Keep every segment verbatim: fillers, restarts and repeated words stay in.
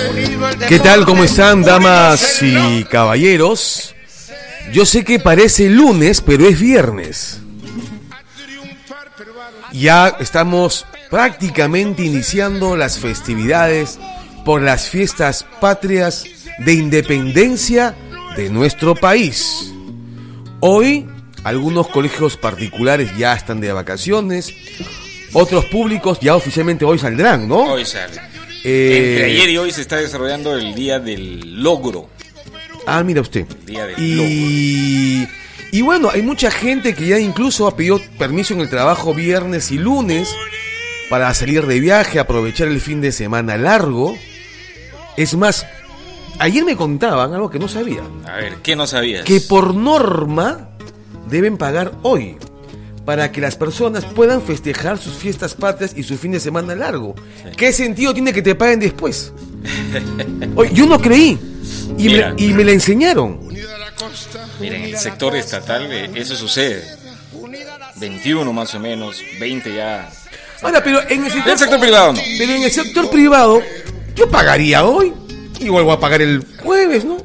¿Qué tal? ¿Cómo están, damas y caballeros? Yo sé que parece lunes, pero es viernes. Ya estamos prácticamente iniciando las festividades por las fiestas patrias de independencia de nuestro país. Hoy, algunos colegios particulares ya están de vacaciones, otros públicos ya oficialmente hoy saldrán, ¿no? Hoy salen. Eh... Entre ayer y hoy se está desarrollando el Día del Logro. Ah, mira usted. El Día del y... Logro. Y bueno, hay mucha gente que ya incluso ha pedido permiso en el trabajo viernes y lunes para salir de viaje, aprovechar el fin de semana largo. Es más, ayer me contaban algo que no sabía. A ver, ¿qué no sabías? Que por norma deben pagar hoy para que las personas puedan festejar sus fiestas patrias y su fin de semana largo. Sí. ¿Qué sentido tiene que te paguen después? Oye, yo no creí y me, y me la enseñaron. Mira, en el sector estatal eso sucede. veintiuno más o menos, veinte ya. Ahora, pero en el sector, el sector privado no. Pero en el sector privado yo pagaría hoy y vuelvo a pagar el jueves, ¿no?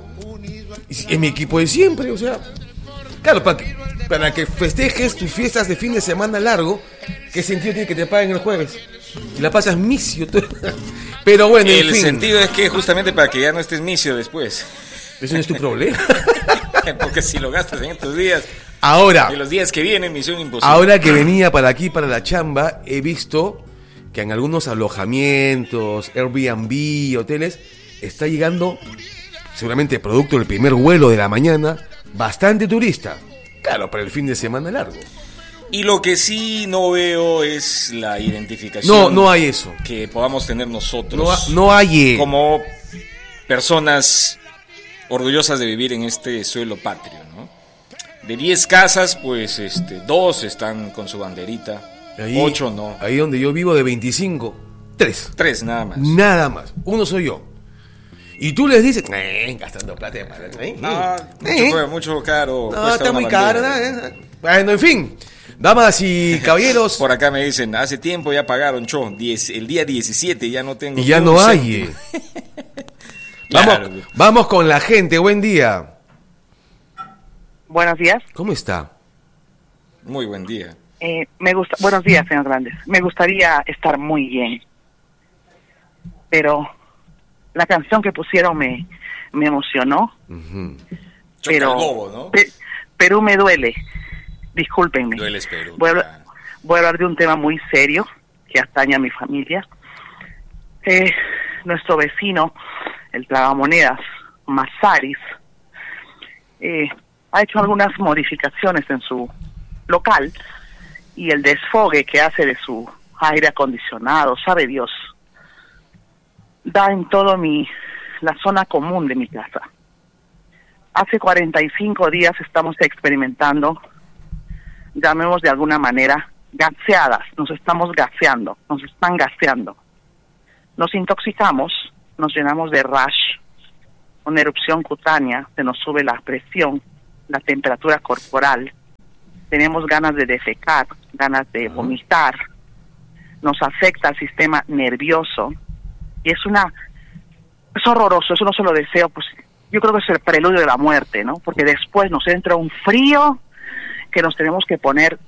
Es mi equipo de siempre, o sea. Claro, para que, para que festejes tus fiestas de fin de semana largo, ¿qué sentido tiene que te paguen el jueves? Y la pasas misio. Pero bueno, el en fin. sentido es que justamente para que ya no estés misio después. Eso no es tu problema. Porque si lo gastas en estos días, ahora, de los días que vienen, misión imposible. Ahora que venía para aquí, para la chamba, he visto que en algunos alojamientos, Airbnb, hoteles, está llegando, seguramente producto del primer vuelo de la mañana, bastante turista. Claro, para el fin de semana largo. Y lo que sí no veo es la identificación. No, no hay eso. Que podamos tener nosotros. No, no hay. Como personas orgullosas de vivir en este suelo patrio, ¿no? De diez casas, pues este, dos están con su banderita, ahí, ocho no. Ahí donde yo vivo de veinticinco, tres. Tres nada más. Nada más, uno soy yo. Y tú les dices, eh, gastando plata de madre. Eh, no, eh, mucho, mucho caro. No, está muy caro. Eh. Bueno, en fin, damas y caballeros. Por acá me dicen, hace tiempo ya pagaron, cho, diez, el día diecisiete ya no tengo. Y ya no hay. Eh. Claro. Vamos, vamos con la gente, buen día. Buenos días. ¿Cómo está? Muy buen día. Eh, me gusta, buenos días, señor Grandes. Me gustaría estar muy bien, pero la canción que pusieron me, me emocionó. Uh-huh. Pero bobo, ¿no? Pe- Perú me duele. Discúlpenme. Dueles Perú. Voy a, hablar, voy a hablar de un tema muy serio que atañe a mi familia. Eh, nuestro vecino, el tragamonedas Masaris, eh, ha hecho algunas modificaciones en su local y el desfogue que hace de su aire acondicionado, sabe Dios, da en todo mi la zona común de mi casa. Hace cuarenta y cinco días estamos experimentando, llamemos de alguna manera, gaseadas, nos estamos gaseando, nos están gaseando. Nos intoxicamos, nos llenamos de rash, una erupción cutánea, se nos sube la presión, la temperatura corporal, tenemos ganas de defecar, ganas de vomitar, nos afecta el sistema nervioso y es una, es horroroso, eso no se lo deseo, pues yo creo que es el preludio de la muerte, ¿no? Porque después nos entra un frío que nos tenemos que poner